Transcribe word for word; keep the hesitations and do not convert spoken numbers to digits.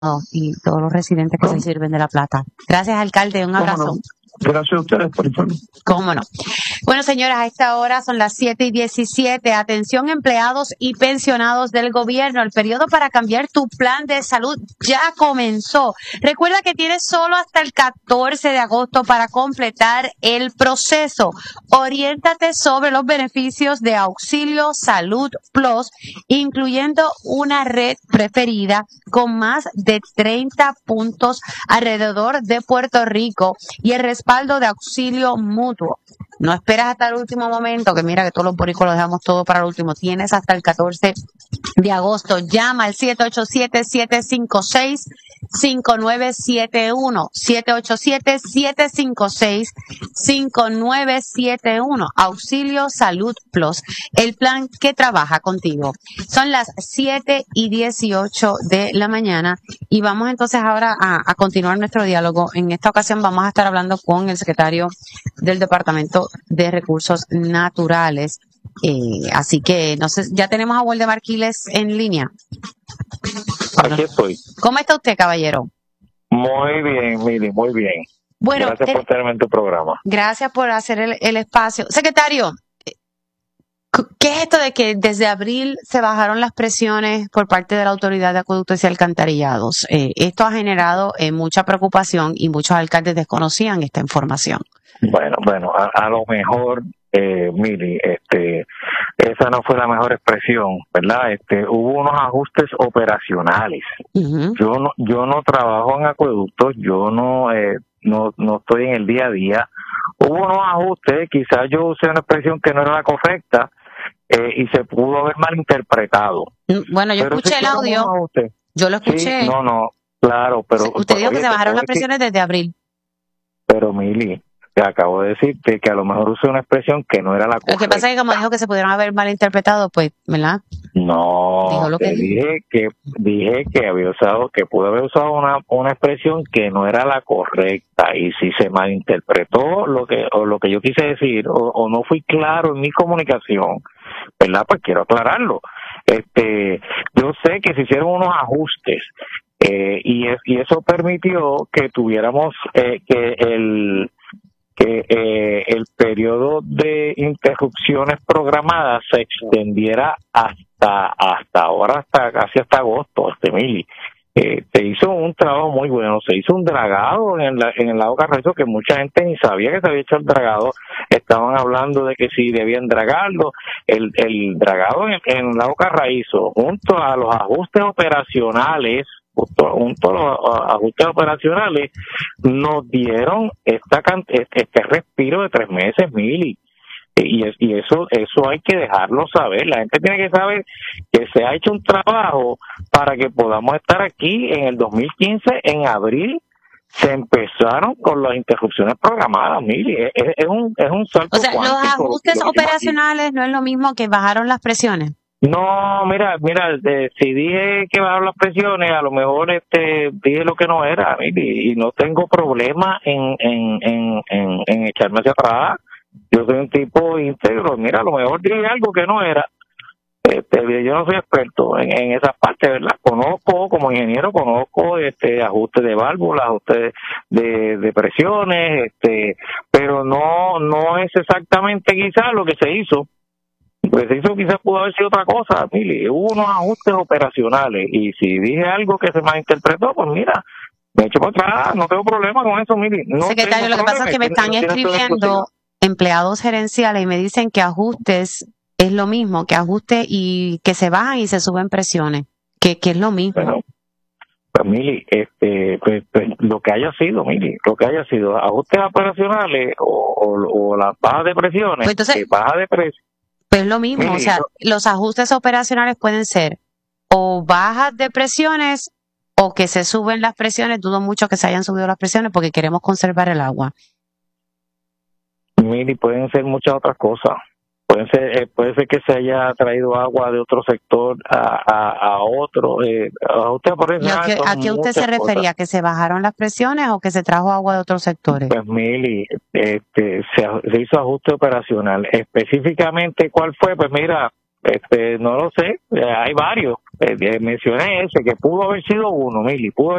y todos los residentes que no. se sirven de la plata. Gracias, alcalde. Un abrazo. No? Gracias a ustedes por informar. ¿Cómo no? Bueno, señoras, a esta hora son las siete y diecisiete. Atención, empleados y pensionados del gobierno. El periodo para cambiar tu plan de salud ya comenzó. Recuerda que tienes solo hasta el catorce de agosto para completar el proceso. Oriéntate sobre los beneficios de Auxilio Salud Plus, incluyendo una red preferida con más de treinta puntos alrededor de Puerto Rico y el respaldo de auxilio mutuo. No esperas hasta el último momento, que mira que todos los boricos lo dejamos todo para el último. Tienes hasta el catorce de agosto. Llama al siete ocho siete, siete cinco seis, cinco nueve siete uno. siete ocho siete, siete cinco seis, cinco nueve siete uno. Auxilio Salud Plus, el plan que trabaja contigo. Son las siete y dieciocho de la mañana y vamos entonces ahora a, a continuar nuestro diálogo. En esta ocasión vamos a estar hablando con el secretario del Departamento de Recursos Naturales. Eh, así que, no sé, ya tenemos a Waldemar Quiles en línea. Aquí estoy. ¿Cómo está usted, caballero? Muy bien, Mili, muy bien. Bueno, gracias el, por tenerme en tu programa. Gracias por hacer el, el espacio. Secretario, ¿qué es esto de que desde abril se bajaron las presiones por parte de la Autoridad de Acueductos y Alcantarillados? Eh, esto ha generado eh, mucha preocupación y muchos alcaldes desconocían esta información. Bueno, bueno, a, a lo mejor, eh, Mili, este, esa no fue la mejor expresión, ¿verdad? Este, hubo unos ajustes operacionales. Uh-huh. Yo no, yo no trabajo en acueductos, yo no, eh, no, no estoy en el día a día. Hubo unos ajustes, quizás yo usé una expresión que no era la correcta eh, y se pudo haber malinterpretado. Bueno, yo pero escuché si el audio. Yo lo escuché. Sí, no, no, claro, pero usted pero, dijo oye, que se bajaron las presiones desde abril. Pero Mili, te acabo de decirte que a lo mejor usé una expresión que no era la correcta. Lo que pasa es que como dijo que se pudieron haber malinterpretado, pues, ¿verdad? No, dijo lo que te dije que dije que había usado, que pude haber usado una una expresión que no era la correcta y si se malinterpretó lo que o lo que yo quise decir o, o no fui claro en mi comunicación, ¿verdad? Pues quiero aclararlo. Este, yo sé que se hicieron unos ajustes eh, y es, y eso permitió que tuviéramos eh, que el que eh, el periodo de interrupciones programadas se extendiera hasta hasta ahora, hasta casi hasta agosto, este Mili. Eh, se hizo un trabajo muy bueno, se hizo un dragado en, la, en el lago Carrizo que mucha gente ni sabía que se había hecho el dragado, estaban hablando de que si debían dragarlo, el, el dragado en, en el lago Carrizo, junto a los ajustes operacionales, junto a los ajustes operacionales, nos dieron esta este, este respiro de tres meses, Mili. Y, y eso eso hay que dejarlo saber. La gente tiene que saber que se ha hecho un trabajo para que podamos estar aquí en el dos mil quince, en abril, se empezaron con las interrupciones programadas, Mili. Es, es, un, es un salto. O sea, los ajustes operacionales no es lo mismo que bajaron las presiones. No, mira, mira, eh, si dije que bajaron las presiones, a lo mejor este dije lo que no era, Mili, y no tengo problema en, en, en, en, en echarme hacia atrás. Yo soy un tipo íntegro. Mira, a lo mejor dije algo que no era. Este, yo no soy experto en, en esa parte, ¿verdad? Conozco, como ingeniero, conozco este ajustes de válvulas, ajustes de, de, de presiones, este, pero no no es exactamente quizás lo que se hizo. Lo que se hizo quizás pudo haber sido otra cosa, Mili. Hubo unos ajustes operacionales y si dije algo que se malinterpretó, pues mira, me echo para atrás, no tengo problema con eso, Mili. No Secretario, lo que pasa es que me están escribiendo empleados gerenciales y me dicen que ajustes es lo mismo, que ajuste y que se bajan y se suben presiones, que, que es lo mismo. Bueno, pues Mili, este, pues, pues, lo que haya sido, Mili, lo que haya sido, ajustes operacionales o, o, o las bajas de presiones, pues entonces, eh, baja de presiones. Pues lo mismo, Mili, o sea, no, los ajustes operacionales pueden ser o bajas de presiones o que se suben las presiones. Dudo mucho que se hayan subido las presiones porque queremos conservar el agua. Mili, pueden ser muchas otras cosas. Puede ser, eh, puede ser que se haya traído agua de otro sector a, a, a otro. Eh, a usted por eso, ¿A, qué, ¿A qué usted se refería? Cosas. ¿Que se bajaron las presiones o que se trajo agua de otros sectores? Pues Mili, este, se, se hizo ajuste operacional. Específicamente, ¿cuál fue? Pues mira, este, no lo sé. Eh, hay varios. eh, mencioné ese, que pudo haber sido uno, Mili, pudo